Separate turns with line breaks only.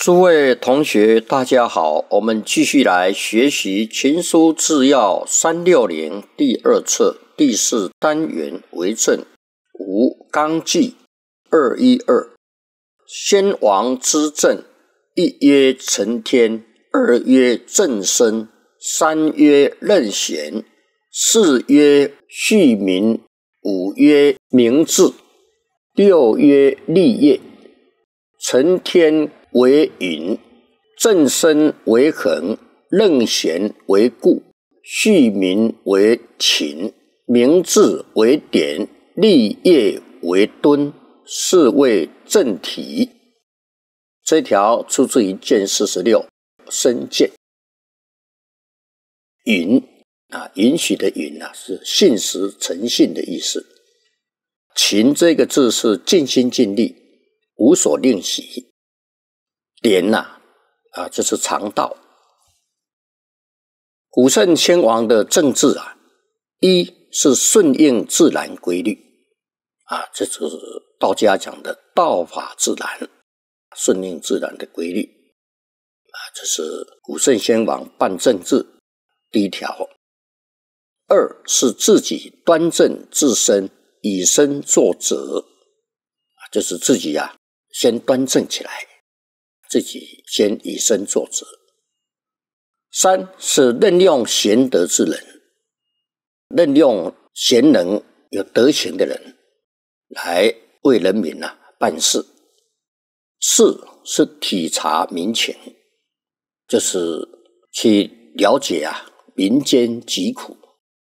诸位同学，大家好，我们继续来学习《群书治要360》第2册第4单元为政吴纲纪212。先王之政，一曰承天，二曰正身，三曰任贤，四曰恤民，五曰明志，六曰立业。承天为允，正身为衡，任贤为固，恤民为勤，明志为典，立业为敦，是谓正体。这条出自于卷46申诫。允允许的允是信实诚信的意思。勤这个字是尽心尽力，无所吝惜。典就是常道。古圣先王的政治一是顺应自然规律这就是道家讲的道法自然，顺应自然的规律这是古圣先王办政治第一条。二是自己端正自身，以身作则就是自己先端正起来，自己先以身作则。三是任用贤德之人，任用贤能有德行的人来为人民办事。四是体察民情，就是去了解民间疾苦，